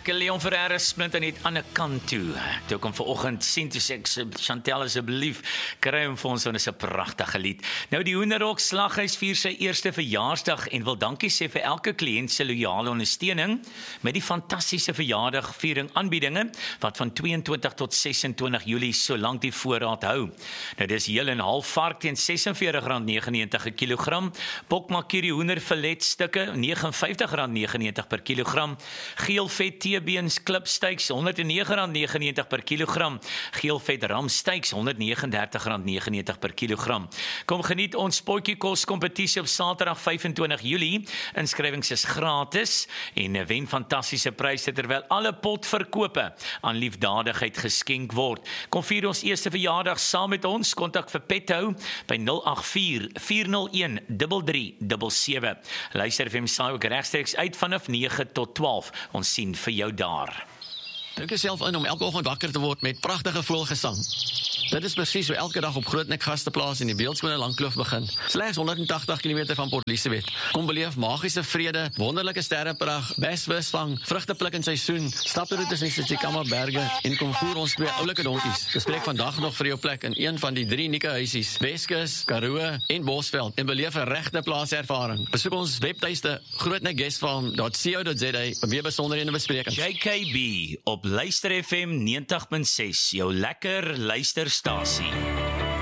Leon Ferreira splint aan die ander kant toe. Toe ek hom vanoggend sien, toe sê ek, Chantel asseblief, kry hom vir ons, want dit is 'n pragtige lied. Nou die Hoenderhok Slaghuis vier sy eerste verjaarsdag en wil dankie sê vir elke kliënt se loyale ondersteuning met die fantastiese verjaardagviering aanbiedinge wat van 22 tot 26 Julie solank die voorraad hou. Nou dis heel en half vark teen R46.99 per kilogram, bokmakierie hoenderfiletstukke R59.99 per kilogram, geelvet teebeens klipstyks R109.99 per kilogram, geelvet ramstyks R139.99 per kilogram. Kom geniet ons potjiekos kompetisie op Saterdag 25 Julie. Inskrywings is gratis en wen fantastiese pryse terwyl alle potverkope aan liefdadigheid geskenk word. Kom vier ons eerste verjaardag saam met ons. Kontak vir Petto by 084-401-3377. Luister FM saai ook regstreeks uit vanaf 9 tot 12. Ons sien vir jou daar. Druk jouself in om elke oggend wakker te word met pragtige voëlgesang. Dit is presies hoe elke dag op Grootnek Gasteplaas in die beeldskone Langkloof begin. Slegs 180 km van Port Elizabeth. Kom beleef magiese vrede, wonderlike sterrepragt, besvisvang, vrugtepluk in seisoen, staproetes in die Tsitsikamma berge en kom voer ons twee oulike donkies. Bespreek vandag nog vir jou plek in een van die 3 unieke huisies, Weskus, Karoo en Bosveld en beleef 'n regte plaaservaring. Besoek ons webtuiste grootnekguestfarm.co.za vir meer besonderhede en besprekings. JKB op Luister FM 90.6, jou lekker luisterstasie.